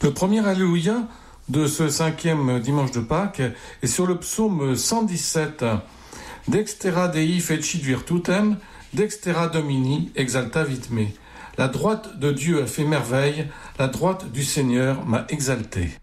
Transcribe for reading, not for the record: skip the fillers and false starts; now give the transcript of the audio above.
Le premier Alléluia de ce 5e dimanche de Pâques est sur le psaume 117. Dextera Dei fecit virtutem, dextera Domini exaltavit me. La droite de Dieu a fait merveille, la droite du Seigneur m'a exalté.